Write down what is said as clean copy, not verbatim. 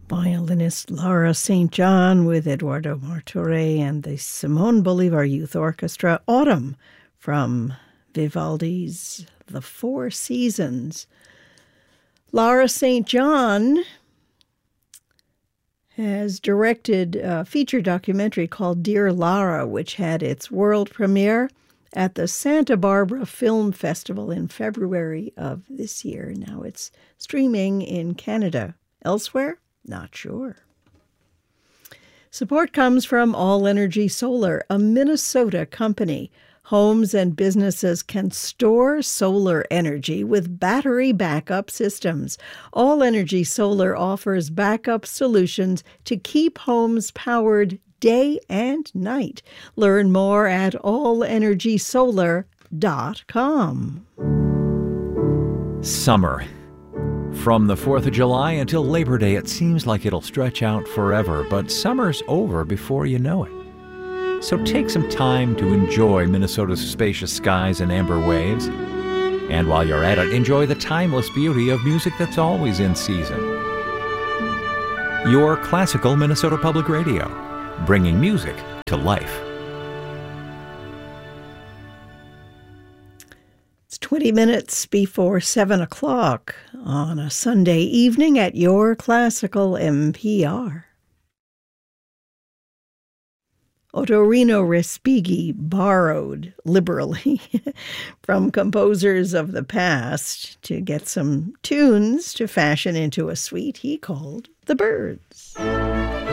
Violinist Laura St. John with Eduardo Martorell and the Simon Bolivar Youth Orchestra, Autumn, from Vivaldi's The Four Seasons. Laura St. John has directed a feature documentary called Dear Lara, which had its world premiere at the Santa Barbara Film Festival in February of this year. Now it's streaming in Canada. Elsewhere? Not sure. Support comes from All Energy Solar, a Minnesota company. Homes and businesses can store solar energy with battery backup systems. All Energy Solar offers backup solutions to keep homes powered day and night. Learn more at allenergysolar.com. Summer. From the 4th of July until Labor Day, it seems like it'll stretch out forever, but summer's over before you know it. So take some time to enjoy Minnesota's spacious skies and amber waves. And while you're at it, enjoy the timeless beauty of music that's always in season. Your classical Minnesota Public Radio, bringing music to life. It's 20 minutes before 7 o'clock on a Sunday evening at your classical NPR. Ottorino Respighi borrowed liberally from composers of the past to get some tunes to fashion into a suite he called The Birds.